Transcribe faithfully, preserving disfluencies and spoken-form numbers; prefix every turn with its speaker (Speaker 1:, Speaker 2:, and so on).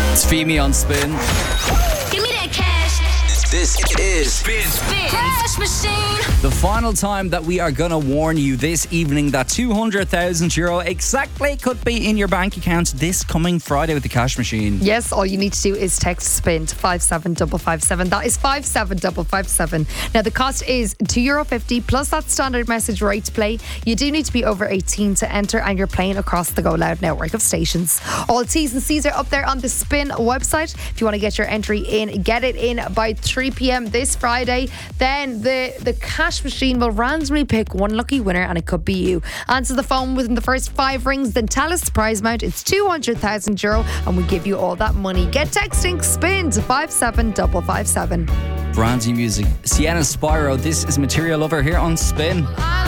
Speaker 1: It's Femi on Spin.
Speaker 2: Give me that cash.
Speaker 3: This is
Speaker 2: Spin. Spin. Cash machine.
Speaker 1: The final time that we are going to warn you this evening that two hundred thousand euro exactly could be in your bank account this coming Friday with the cash machine.
Speaker 4: Yes, all you need to do is text SPIN to five seven five five seven. That is five seven five five seven. Now, the cost is two euro fifty plus that standard message rate to play. You do need to be over eighteen to enter, and you're playing across the Go Loud network of stations. All T's and C's are up there on the Spin website. If you want to get your entry in, get it in by three p.m. this Friday. Then the, the cash machine will randomly pick one lucky winner, and it could be you. Answer the phone within the first five rings, then tell us the prize amount. It's two hundred thousand euro, and we give you all that money. Get texting SPIN to five seven five five seven.
Speaker 1: Brand new music. Sienna Spyro. This is Material Lover here on Spin.